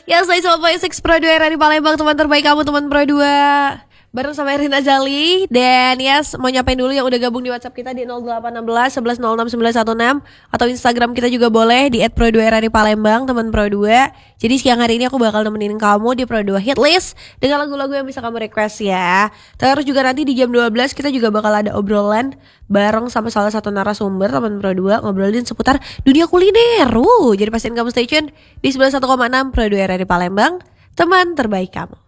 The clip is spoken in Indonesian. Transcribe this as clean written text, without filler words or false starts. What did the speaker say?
Ya, saya Sobat Boy 6 Pro 2 era di Palembang, teman terbaik kamu, teman Pro 2. Bareng sama Erin Azali. Dan yes, mau nyapain dulu yang udah gabung di WhatsApp kita di 0816 11 06 916. Atau Instagram kita juga boleh di @pro2 era di Palembang, teman Pro 2. Jadi siang hari ini aku bakal nemenin kamu di Pro 2 Hit List dengan lagu-lagu yang bisa kamu request ya. Terus juga nanti di jam 12 kita juga bakal ada obrolan bareng sama salah satu narasumber teman Pro 2, ngobrolin seputar dunia kuliner. Jadi pastiin kamu stay tune di 91,6 Pro 2 era di Palembang, teman terbaik kamu.